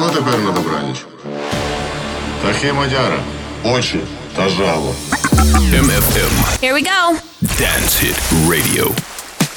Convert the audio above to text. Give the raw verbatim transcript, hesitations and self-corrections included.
Хто тепер на добраніч? Тахе Мадяра. Очі та жало. М Ф М. Here we go. Dance Hit Radio.